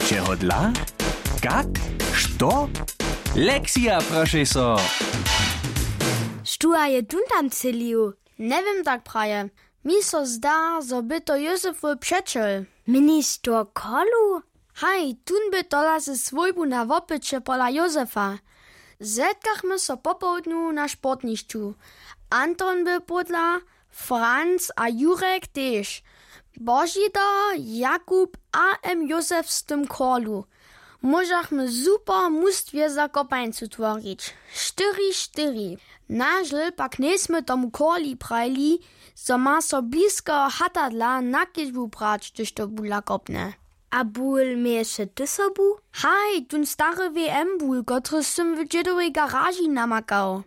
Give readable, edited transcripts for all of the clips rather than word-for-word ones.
Čeho dla? Kak? Što? Lekcja, profesor. Štuja je tun tam celiu. Nie wiem tak praje. Mi so zda, zo by to Józefov přečel. Miniš to kolu? Haj, tun by tola ze svojbu na wopycie pola Józefa. Zetkachmy so popołudniu na sportnišću. Anton by podla, Franz a Jurek też. Božida, Jakub a Józef z tym kolu. Możachmy super mustwie za kopańcu tworić. 4-4. Nažel pak nesmy tomu koli prajli, so ma so blisko hatadla na kiedźbu brać, gdyż to bula kopne. A ból mieješe ty sobu? Haj, tun stary WM-bul, który sym w dziedowej garaži namakał.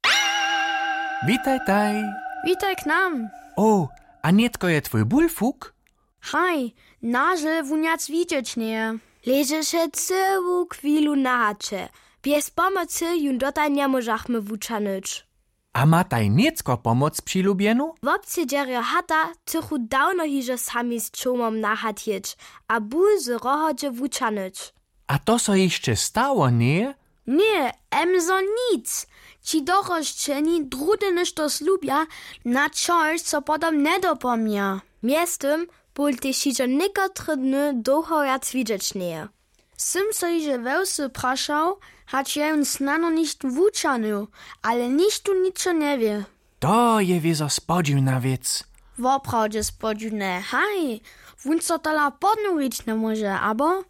Witaj, taj. Witaj k nam. O, a nietko je twój bulfuk? Haj, nažel wuniac widzieć nie. Ležeše całą chwilu na hacze. Bez pomocy jun dotaj nie możachmy wuczanyć. A ma taj niecko pomoc přilubienu? W obcydzierio hata tychu dawno hiže sami z czumom nahatjeć, a ból z rohodzie wuczanyć. A to so jeszcze stało, nie? Nie, emzo nic. Ci doroszczeni drudy niż to slubia na coś, co potom nie dopomnia. Miestem ból też hiže niekotry dny dohojac widzieć nie. Sym so iże wełsy praszał, hać ja on snano nicht wuczanył, ale nikt tu niczo nie wie. To je wiezo spodziwna wiec. Woprawdzie spodziwne, haj, wun so tola podnurić nie może, abo?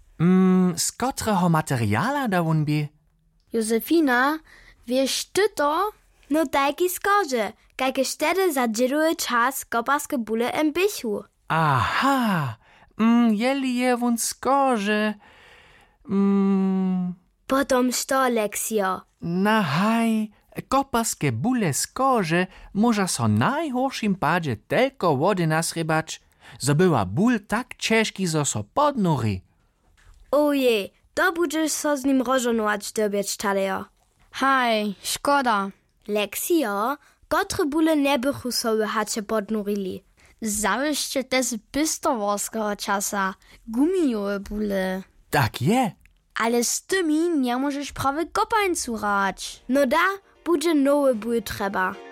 Z kotreho materiala da wun bi? Józefina, wiesz ty to? No taki skorze, kajke stedy za dziedowy czas koparskie bóle embychu. Aha, jeli je wun skorze. Potom što, Leksio? Na haj, koparskie bule skorze może so najhorszym padzie tylko wody nasrybać, zo była ból tak ciężki, zo so podnuri. Oje, to budżesz so z nim rożonować dobieć talejo. Haj, szkoda. Leksio, kotre bóle nie bychu sobie hacze podnurili. Zawyście te z pistoworskiego czasa, gumijowe bóle. Tak je. Ale z tymi nie możesz prawie kopańcu rać. No da, budże nowy ból trzeba.